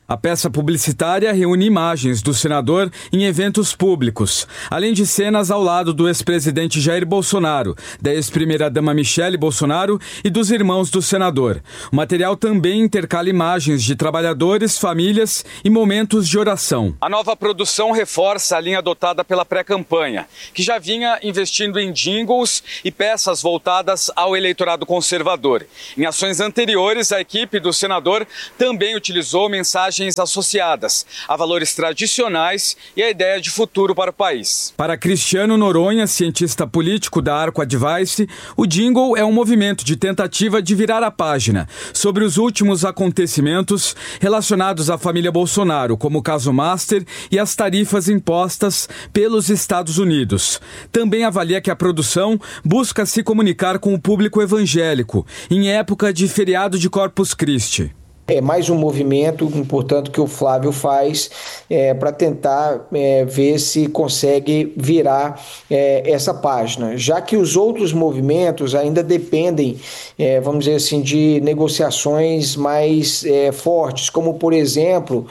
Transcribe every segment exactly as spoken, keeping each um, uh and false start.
A peça publicitária reúne imagens do senador em eventos públicos, além de cenas ao lado do ex-presidente Jair Bolsonaro, da ex-primeira-dama Michele Bolsonaro e dos irmãos do senador. O material também intercala imagens de trabalhadores, famílias e momentos de oração. A nova produção reforça a linha adotada pela pré-campanha, que já vinha investindo em jingles e peças voltadas ao eleitorado conservador. Em ações anteriores, a equipe do senador também utilizou mensagens associadas a valores tradicionais e a ideia de futuro para o país. Para Cristiano Noronha, cientista político da Arco Advice, o jingle é um movimento de tentativa de virar a página sobre os últimos acontecimentos relacionados à família Bolsonaro, como o caso Master e as tarifas impostas pelos Estados Unidos. Também avalia que a produção busca se comunicar com o público evangélico em época de feriado de Corpus Christi. É mais um movimento, portanto, que o Flávio faz é, para tentar é, ver se consegue virar é, essa página, já que os outros movimentos ainda dependem, é, vamos dizer assim, de negociações mais é, fortes, como, por exemplo,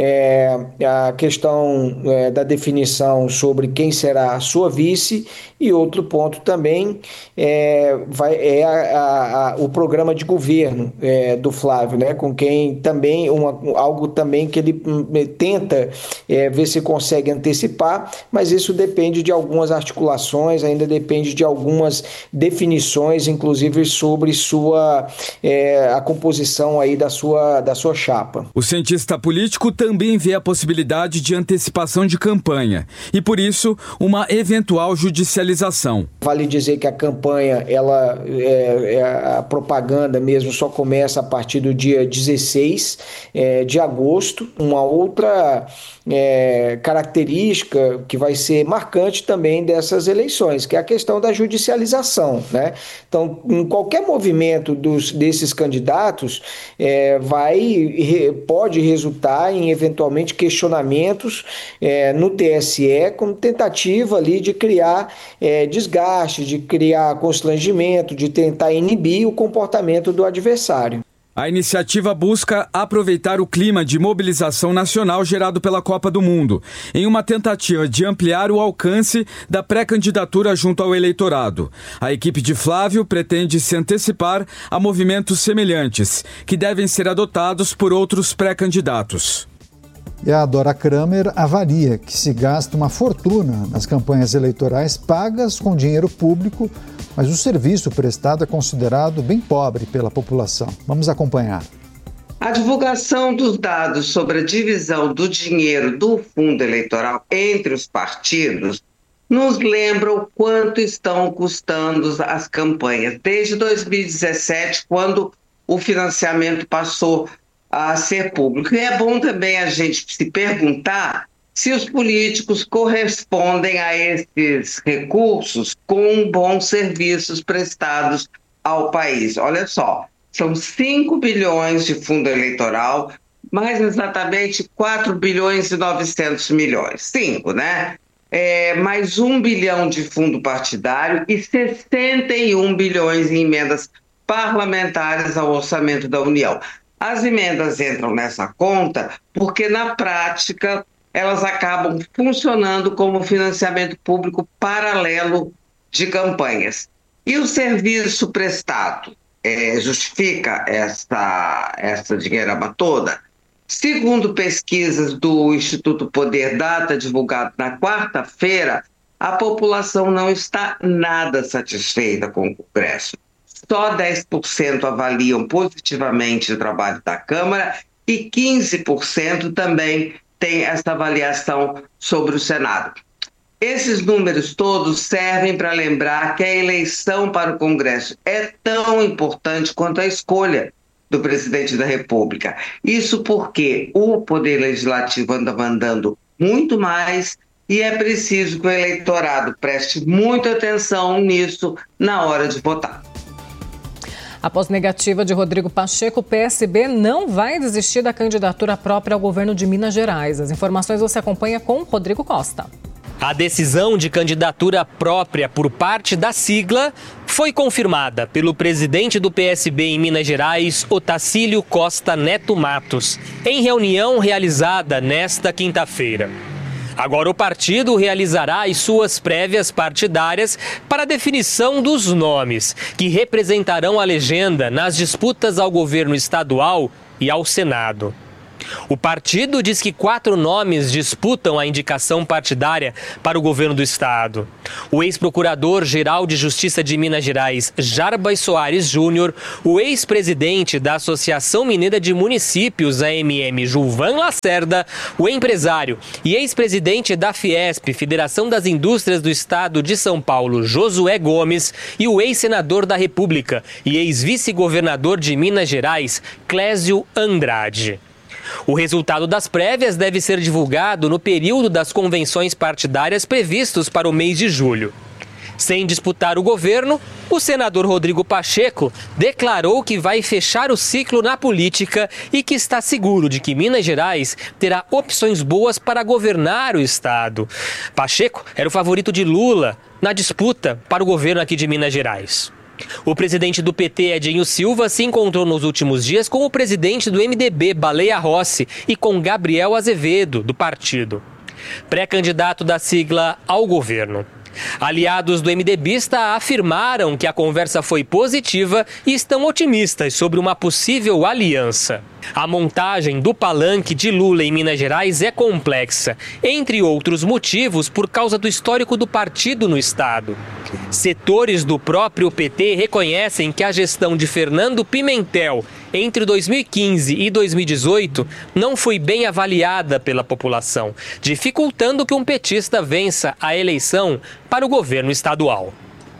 é, a questão é, da definição sobre quem será a sua vice, e outro ponto também é, vai, é a, a, o programa de governo é, do Flávio, né, com quem também, uma, algo também que ele tenta é, ver se consegue antecipar, mas isso depende de algumas articulações, ainda depende de algumas definições, inclusive sobre sua, é, a composição aí da sua, da sua chapa. O cientista político também vê a possibilidade de antecipação de campanha e, por isso, uma eventual judicialização. Vale dizer que a campanha, ela, é, é, a propaganda mesmo só começa a partir do dia dezesseis é, de agosto. Uma outra é, característica que vai ser marcante também dessas eleições, que é a questão da judicialização, né? Então, em qualquer movimento dos, desses candidatos, é, vai, pode resultar em eventualmente questionamentos é, no T S E, como tentativa ali de criar é, desgaste, de criar constrangimento, de tentar inibir o comportamento do adversário. A iniciativa busca aproveitar o clima de mobilização nacional gerado pela Copa do Mundo, em uma tentativa de ampliar o alcance da pré-candidatura junto ao eleitorado. A equipe de Flávio pretende se antecipar a movimentos semelhantes, que devem ser adotados por outros pré-candidatos. E a Dora Kramer avalia que se gasta uma fortuna nas campanhas eleitorais pagas com dinheiro público, mas o serviço prestado é considerado bem pobre pela população. Vamos acompanhar. A divulgação dos dados sobre a divisão do dinheiro do fundo eleitoral entre os partidos nos lembra o quanto estão custando as campanhas. Desde dois mil e dezessete, quando o financiamento passou a ser público. E é bom também a gente se perguntar se os políticos correspondem a esses recursos com bons serviços prestados ao país. Olha só, são cinco bilhões de fundo eleitoral, mais exatamente quatro bilhões e novecentos milhões. cinco, né? É, mais um bilhão de fundo partidário e sessenta e um bilhões em emendas parlamentares ao orçamento da União. As emendas entram nessa conta porque, na prática, elas acabam funcionando como financiamento público paralelo de campanhas. E o serviço prestado é, justifica essa, essa dinheirama toda? Segundo pesquisas do Instituto Poder Data, divulgado na quarta-feira, a população não está nada satisfeita com o Congresso. Só dez por cento avaliam positivamente o trabalho da Câmara e quinze por cento também tem essa avaliação sobre o Senado. Esses números todos servem para lembrar que a eleição para o Congresso é tão importante quanto a escolha do presidente da República. Isso porque o Poder Legislativo anda mandando muito mais e é preciso que o eleitorado preste muita atenção nisso na hora de votar. Após negativa de Rodrigo Pacheco, o P S B não vai desistir da candidatura própria ao governo de Minas Gerais. As informações você acompanha com Rodrigo Costa. A decisão de candidatura própria por parte da sigla foi confirmada pelo presidente do P S B em Minas Gerais, Otacílio Costa Neto Matos, em reunião realizada nesta quinta-feira. Agora o partido realizará as suas prévias partidárias para a definição dos nomes que representarão a legenda nas disputas ao governo estadual e ao Senado. O partido diz que quatro nomes disputam a indicação partidária para o governo do estado. O ex-procurador-geral de Justiça de Minas Gerais, Jarbas Soares Júnior, o ex-presidente da Associação Mineira de Municípios, A M M, Gilvan Lacerda, o empresário e ex-presidente da Fiesp, Federação das Indústrias do Estado de São Paulo, Josué Gomes, e o ex-senador da República e ex-vice-governador de Minas Gerais, Clésio Andrade. O resultado das prévias deve ser divulgado no período das convenções partidárias previstos para o mês de julho. Sem disputar o governo, o senador Rodrigo Pacheco declarou que vai fechar o ciclo na política e que está seguro de que Minas Gerais terá opções boas para governar o estado. Pacheco era o favorito de Lula na disputa para o governo aqui de Minas Gerais. O presidente do P T, Edinho Silva, se encontrou nos últimos dias com o presidente do M D B, Baleia Rossi, e com Gabriel Azevedo, do partido, pré-candidato da sigla ao governo. Aliados do MDBista afirmaram que a conversa foi positiva e estão otimistas sobre uma possível aliança. A montagem do palanque de Lula em Minas Gerais é complexa, entre outros motivos por causa do histórico do partido no estado. Setores do próprio P T reconhecem que a gestão de Fernando Pimentel entre dois mil e quinze e dois mil e dezoito não foi bem avaliada pela população, dificultando que um petista vença a eleição para o governo estadual.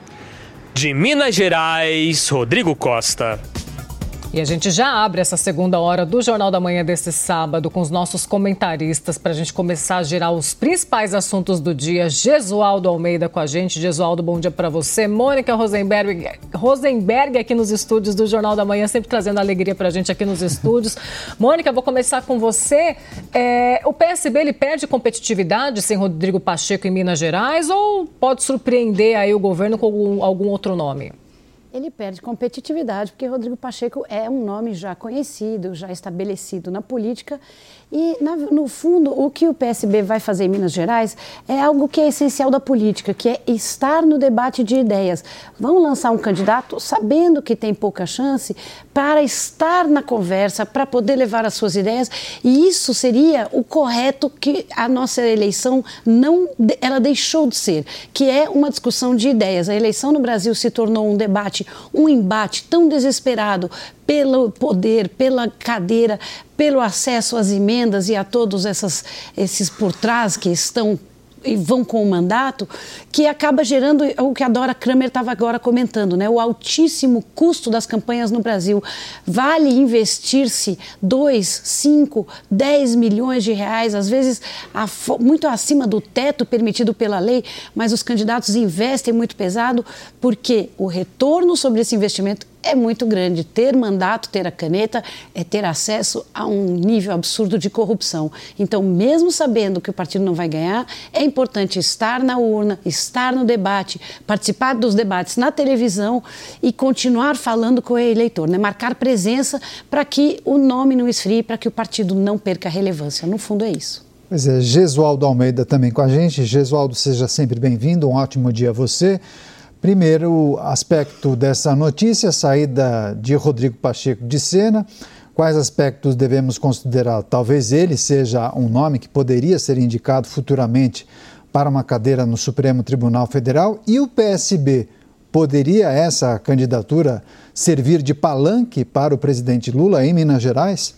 De Minas Gerais, Rodrigo Costa. E a gente já abre essa segunda hora do Jornal da Manhã desse sábado com os nossos comentaristas para a gente começar a girar os principais assuntos do dia. Gesualdo Almeida com a gente. Gesualdo, bom dia para você. Mônica Rosenberg, Rosenberg aqui nos estúdios do Jornal da Manhã, sempre trazendo alegria para a gente aqui nos estúdios. Mônica, vou começar com você. É, o P S B ele perde competitividade sem Rodrigo Pacheco em Minas Gerais ou pode surpreender aí o governo com algum, algum outro nome? Ele perde competitividade, porque Rodrigo Pacheco é um nome já conhecido, já estabelecido na política. E, na, no fundo, o que o P S B vai fazer em Minas Gerais é algo que é essencial da política, que é estar no debate de ideias. Vão lançar um candidato sabendo que tem pouca chance para estar na conversa, para poder levar as suas ideias. E isso seria o correto que a nossa eleição não, ela deixou de ser, que é uma discussão de ideias. A eleição no Brasil se tornou um debate, um embate tão desesperado pelo poder, pela cadeira, pelo acesso às emendas e a todos essas, esses por trás que estão e vão com o mandato, que acaba gerando o que a Dora Kramer estava agora comentando, né? O altíssimo custo das campanhas no Brasil. Vale investir-se dois, cinco, dez milhões de reais, às vezes muito acima do teto permitido pela lei, mas os candidatos investem muito pesado porque o retorno sobre esse investimento é muito grande. Ter mandato, ter a caneta, é ter acesso a um nível absurdo de corrupção. Então, mesmo sabendo que o partido não vai ganhar, é importante estar na urna, estar no debate, participar dos debates na televisão e continuar falando com o eleitor, né? Marcar presença para que o nome não esfrie, para que o partido não perca relevância. No fundo, é isso. Pois é, Gesualdo Almeida também com a gente. Gesualdo, seja sempre bem-vindo, um ótimo dia a você. Primeiro aspecto dessa notícia, saída de Rodrigo Pacheco de cena. Quais aspectos devemos considerar? Talvez ele seja um nome que poderia ser indicado futuramente para uma cadeira no Supremo Tribunal Federal. E o P S B, poderia essa candidatura servir de palanque para o presidente Lula em Minas Gerais?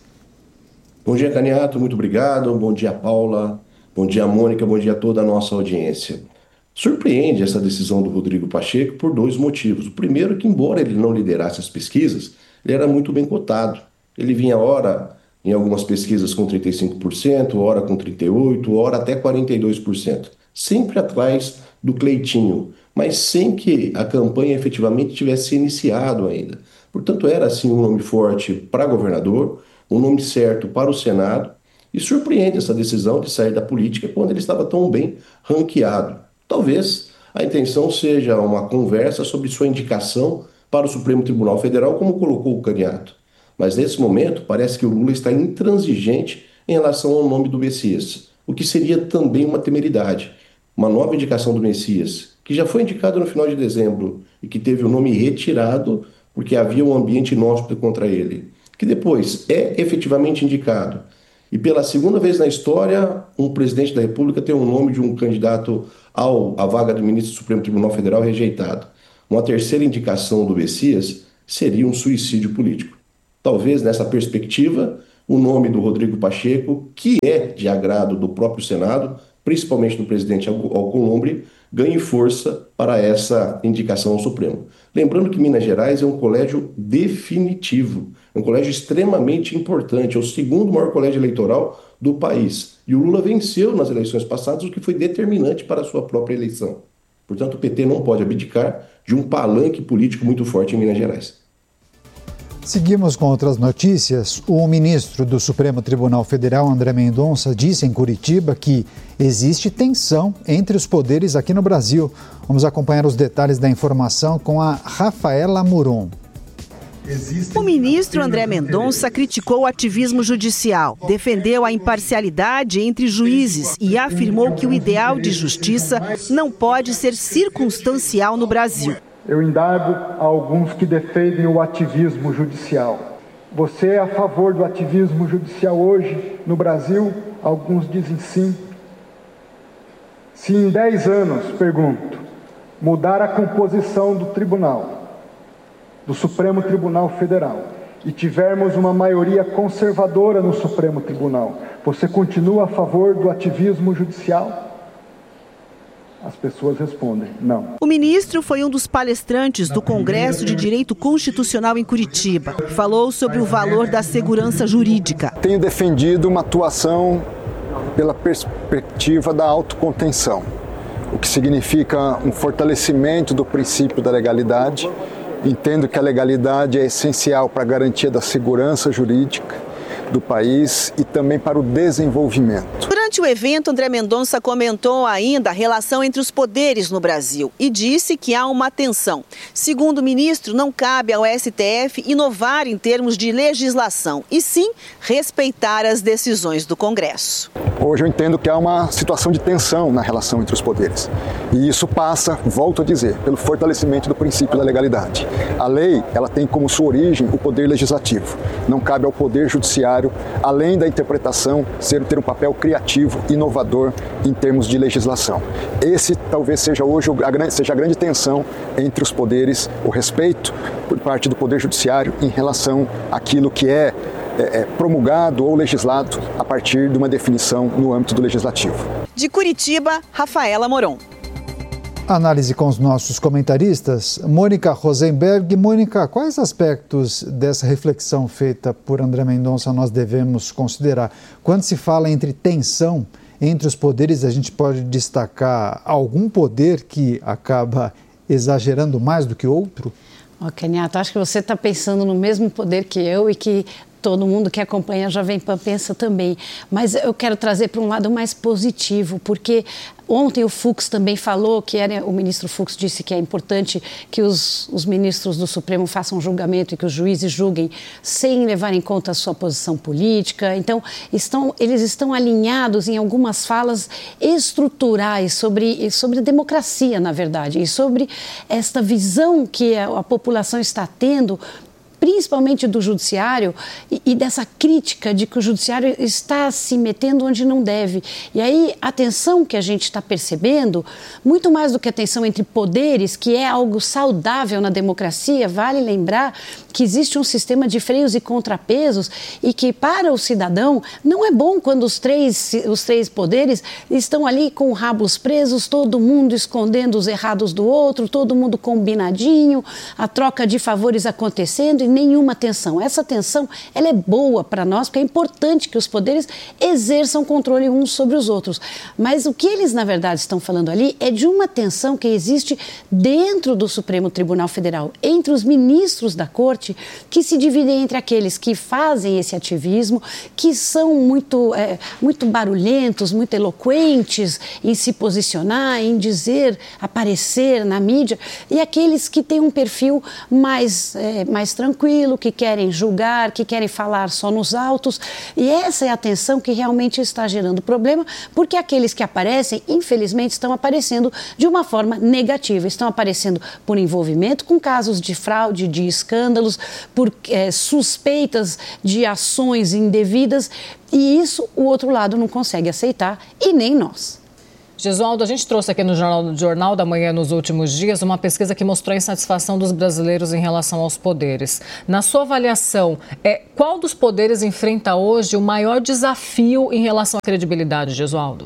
Bom dia, Caniato, muito obrigado. Bom dia, Paula. Bom dia, Mônica. Bom dia a toda a nossa audiência. Surpreende essa decisão do Rodrigo Pacheco por dois motivos. O primeiro é que, embora ele não liderasse as pesquisas, ele era muito bem cotado. Ele vinha ora em algumas pesquisas com trinta e cinco por cento, ora com trinta e oito por cento, ora até quarenta e dois por cento. Sempre atrás do Cleitinho, mas sem que a campanha efetivamente tivesse iniciado ainda. Portanto, era assim um nome forte para governador, um nome certo para o Senado, E surpreende essa decisão de sair da política quando ele estava tão bem ranqueado. Talvez a intenção seja uma conversa sobre sua indicação para o Supremo Tribunal Federal, como colocou o candidato. Mas nesse momento parece que o Lula está intransigente em relação ao nome do Messias, o que seria também uma temeridade. Uma nova indicação do Messias, que já foi indicado no final de dezembro e que teve o nome retirado porque havia um ambiente inóspito contra ele, que depois é efetivamente indicado. E pela segunda vez na história, um presidente da República tem o nome de um candidato ao, à vaga do ministro do Supremo Tribunal Federal rejeitado. Uma terceira indicação do Messias seria um suicídio político. Talvez, nessa perspectiva, o nome do Rodrigo Pacheco, que é de agrado do próprio Senado, principalmente do presidente Alcolumbre, ganhe força para essa indicação ao Supremo. Lembrando que Minas Gerais é um colégio definitivo, é um colégio extremamente importante, é o segundo maior colégio eleitoral do país. E o Lula venceu nas eleições passadas, o que foi determinante para a sua própria eleição. Portanto, o P T não pode abdicar de um palanque político muito forte em Minas Gerais. Seguimos com outras notícias. O ministro do Supremo Tribunal Federal, André Mendonça, disse em Curitiba que existe tensão entre os poderes aqui no Brasil. Vamos acompanhar os detalhes da informação com a Rafaela Muron. O ministro André Mendonça criticou o ativismo judicial, defendeu a imparcialidade entre juízes e afirmou que o ideal de justiça não pode ser circunstancial no Brasil. Eu indago a alguns que defendem o ativismo judicial. Você é a favor do ativismo judicial hoje no Brasil? Alguns dizem sim. Se em dez anos, pergunto, mudar a composição do tribunal, do Supremo Tribunal Federal, e tivermos uma maioria conservadora no Supremo Tribunal, você continua a favor do ativismo judicial? As pessoas respondem, não. O ministro foi um dos palestrantes do Congresso de Direito Constitucional em Curitiba. Falou sobre o valor da segurança jurídica. Tenho defendido uma atuação pela perspectiva da autocontenção, o que significa um fortalecimento do princípio da legalidade. Entendo que a legalidade é essencial para a garantia da segurança jurídica do país e também para o desenvolvimento. Durante o evento, André Mendonça comentou ainda a relação entre os poderes no Brasil e disse que há uma tensão. Segundo o ministro, não cabe ao S T F inovar em termos de legislação, e sim respeitar as decisões do Congresso. Hoje eu entendo que há uma situação de tensão na relação entre os poderes. E isso passa, volto a dizer, pelo fortalecimento do princípio da legalidade. A lei, ela tem como sua origem o poder legislativo. Não cabe ao poder judiciário, além da interpretação, ser, ter um papel criativo, inovador em termos de legislação. Esse talvez seja hoje a grande, seja a grande tensão entre os poderes, o respeito por parte do poder judiciário em relação àquilo que é, é, é promulgado ou legislado a partir de uma definição no âmbito do legislativo. De Curitiba, Rafaela Moron. Análise com os nossos comentaristas. Mônica Rosenberg. Mônica, quais aspectos dessa reflexão feita por André Mendonça nós devemos considerar? Quando se fala entre tensão entre os poderes, a gente pode destacar algum poder que acaba exagerando mais do que outro? Ó, Kenyatta, acho que você está pensando no mesmo poder que eu e que todo mundo que acompanha a Jovem Pan pensa também. Mas eu quero trazer para um lado mais positivo, porque ontem o Fux também falou, que era, o ministro Fux disse que é importante que os, os ministros do Supremo façam um julgamento e que os juízes julguem sem levar em conta a sua posição política. Então, estão, eles estão alinhados em algumas falas estruturais sobre, sobre democracia, na verdade, e sobre esta visão que a, a população está tendo, principalmente do judiciário, e, e dessa crítica de que o judiciário está se metendo onde não deve. E aí a tensão que a gente está percebendo, muito mais do que a tensão entre poderes, que é algo saudável na democracia, vale lembrar que existe um sistema de freios e contrapesos e que para o cidadão não é bom quando os três, os três poderes estão ali com rabos presos, todo mundo escondendo os errados do outro, todo mundo combinadinho, a troca de favores acontecendo e nenhuma tensão. Essa tensão, ela é boa para nós, porque é importante que os poderes exerçam controle uns sobre os outros. Mas o que eles, na verdade, estão falando ali é de uma tensão que existe dentro do Supremo Tribunal Federal, entre os ministros da Corte, que se dividem entre aqueles que fazem esse ativismo, que são muito, é, muito barulhentos, muito eloquentes em se posicionar, em dizer, aparecer na mídia, e aqueles que têm um perfil mais, é, mais tranquilo, que querem julgar, que querem falar só nos autos. E essa é a tensão que realmente está gerando problema, porque aqueles que aparecem, infelizmente, estão aparecendo de uma forma negativa, estão aparecendo por envolvimento com casos de fraude, de escândalos, por é, suspeitas de ações indevidas, e isso o outro lado não consegue aceitar, e nem nós. Gesualdo, a gente trouxe aqui no Jornal, Jornal da Manhã nos últimos dias uma pesquisa que mostrou a insatisfação dos brasileiros em relação aos poderes. Na sua avaliação, é, qual dos poderes enfrenta hoje o maior desafio em relação à credibilidade, Gesualdo?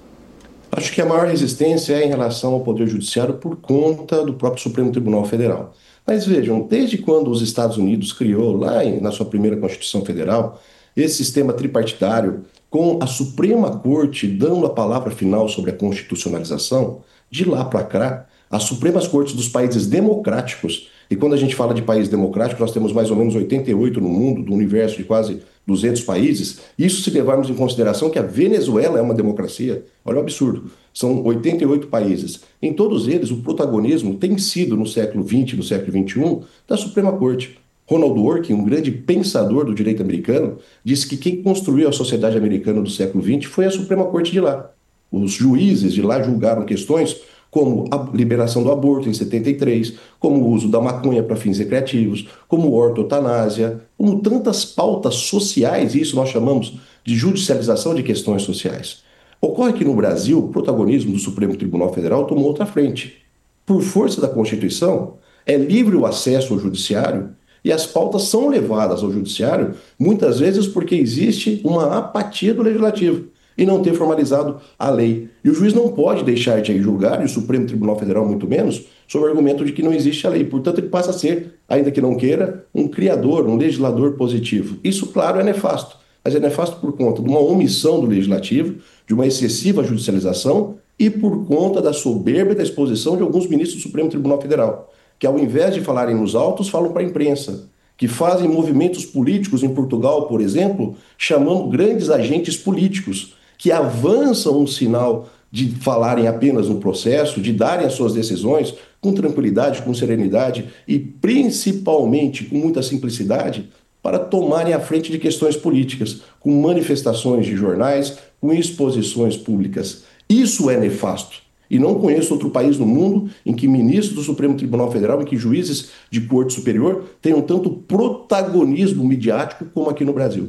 Acho que a maior resistência é em relação ao Poder Judiciário por conta do próprio Supremo Tribunal Federal. Mas vejam, desde quando os Estados Unidos criou, lá em, na sua primeira Constituição Federal, esse sistema tripartidário, com a Suprema Corte dando a palavra final sobre a constitucionalização, de lá para cá, as Supremas Cortes dos países democráticos, e quando a gente fala de país democrático, nós temos mais ou menos oitenta e oito no mundo, do universo de quase duzentos países, isso se levarmos em consideração que a Venezuela é uma democracia, olha o absurdo, são oitenta e oito países. Em todos eles, o protagonismo tem sido, no século vinte, no século vinte e um, da Suprema Corte. Ronald Dworkin, um grande pensador do direito americano, disse que quem construiu a sociedade americana do século vinte foi a Suprema Corte de lá. Os juízes de lá julgaram questões como a liberação do aborto em setenta e três, como o uso da maconha para fins recreativos, como ortotanásia, como tantas pautas sociais, e isso nós chamamos de judicialização de questões sociais. Ocorre que no Brasil, o protagonismo do Supremo Tribunal Federal tomou outra frente. Por força da Constituição, é livre o acesso ao judiciário e as pautas são levadas ao judiciário, muitas vezes porque existe uma apatia do legislativo e não ter formalizado a lei. E o juiz não pode deixar de julgar, e o Supremo Tribunal Federal muito menos, sob o argumento de que não existe a lei. Portanto, ele passa a ser, ainda que não queira, um criador, um legislador positivo. Isso, claro, é nefasto, mas é nefasto por conta de uma omissão do legislativo, de uma excessiva judicialização e por conta da soberba e da exposição de alguns ministros do Supremo Tribunal Federal, que ao invés de falarem nos autos, falam para a imprensa, que fazem movimentos políticos em Portugal, por exemplo, chamando grandes agentes políticos, que avançam um sinal de falarem apenas no processo, de darem as suas decisões com tranquilidade, com serenidade e principalmente com muita simplicidade para tomarem a frente de questões políticas, com manifestações de jornais, com exposições públicas. Isso é nefasto. E não conheço outro país no mundo em que ministros do Supremo Tribunal Federal, em que juízes de corte superior tenham tanto protagonismo midiático como aqui no Brasil.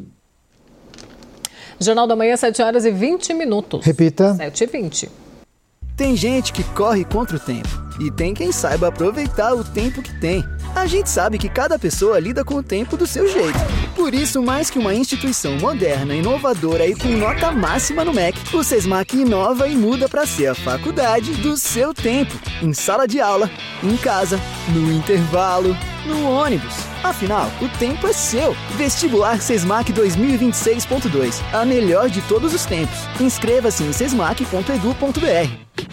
Jornal da Manhã, sete horas e vinte minutos. Repita. sete e vinte. Tem gente que corre contra o tempo e tem quem saiba aproveitar o tempo que tem. A gente sabe que cada pessoa lida com o tempo do seu jeito. Por isso, mais que uma instituição moderna, inovadora e com nota máxima no M E C, o SESMAC inova e muda para ser a faculdade do seu tempo. Em sala de aula, em casa, no intervalo, no ônibus. Afinal, o tempo é seu. Vestibular SESMAC dois mil e vinte e seis ponto dois. A melhor de todos os tempos. Inscreva-se em sesmac ponto edu ponto br.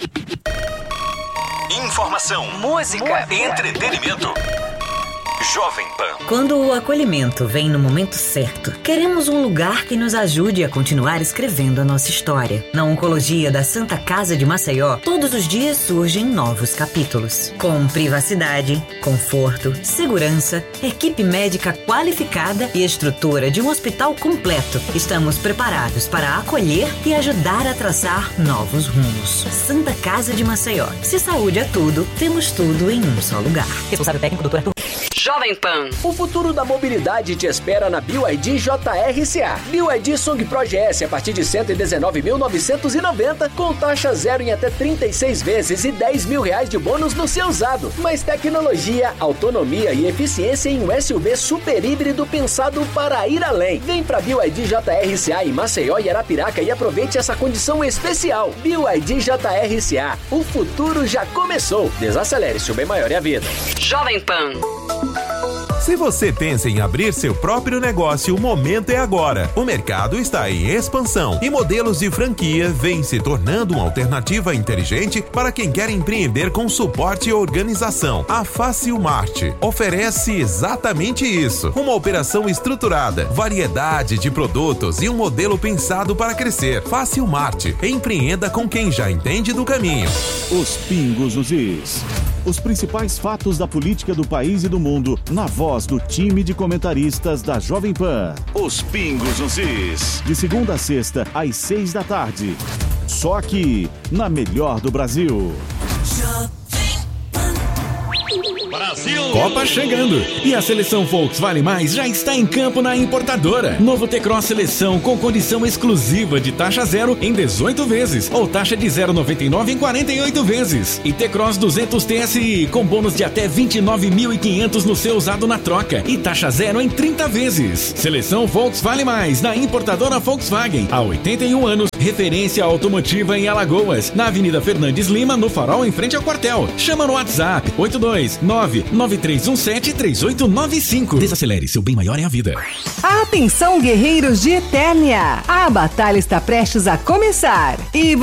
Informação, música, entretenimento. Jovem Pan. Quando o acolhimento vem no momento certo, queremos um lugar que nos ajude a continuar escrevendo a nossa história. Na Oncologia da Santa Casa de Maceió, todos os dias surgem novos capítulos. Com privacidade, conforto, segurança, equipe médica qualificada e estrutura de um hospital completo, estamos preparados para acolher e ajudar a traçar novos rumos. Santa Casa de Maceió. Se saúde é tudo, temos tudo em um só lugar. Responsável técnico, doutor Arthur. Jovem Pan. O futuro da mobilidade te espera na B Y D J R C A. B Y D Song Pro G S a partir de cento e dezenove mil novecentos e noventa, com taxa zero em até trinta e seis vezes e dez mil reais de bônus no seu usado. Mais tecnologia, autonomia e eficiência em um S U V super híbrido pensado para ir além. Vem pra B Y D J R C A em Maceió e Arapiraca e aproveite essa condição especial. B Y D J R C A. O futuro já começou. Desacelere, seu bem maior é a vida. Jovem Pan. Se você pensa em abrir seu próprio negócio, o momento é agora. O mercado está em expansão e modelos de franquia vêm se tornando uma alternativa inteligente para quem quer empreender com suporte e organização. A Facilmart oferece exatamente isso. Uma operação estruturada, variedade de produtos e um modelo pensado para crescer. Facilmart. Empreenda com quem já entende do caminho. Os pingos nos is. Os principais fatos da política do país e do mundo, na voz do time de comentaristas da Jovem Pan. Os pingos nos is. De segunda a sexta, às seis da tarde. Só aqui, na melhor do Brasil. Brasil! Copa chegando! E a seleção Volkswagen Mais já está em campo na importadora. Novo T-Cross Seleção com condição exclusiva de taxa zero em dezoito vezes ou taxa de zero vírgula noventa e nove em quarenta e oito vezes. E T-Cross duzentos T S I com bônus de até vinte e nove mil e quinhentos no seu usado na troca e taxa zero em trinta vezes. Seleção Volkswagen Mais na importadora Volkswagen. Há oitenta e um anos, referência automotiva em Alagoas, na Avenida Fernandes Lima, no Farol, em frente ao quartel. Chama no WhatsApp oito dois nove nove três um sete três oito nove cinco. Desacelere, seu bem maior é a vida. Atenção, guerreiros de Eternia! A batalha está prestes a começar e